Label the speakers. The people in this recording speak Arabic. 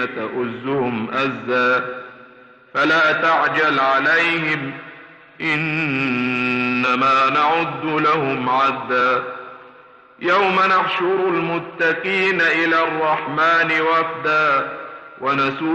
Speaker 1: تؤزهم أزا فلا تعجل عليهم إنما نعد لهم عدا يوم نحشر المتقين إلى الرحمن وفدا ونسوق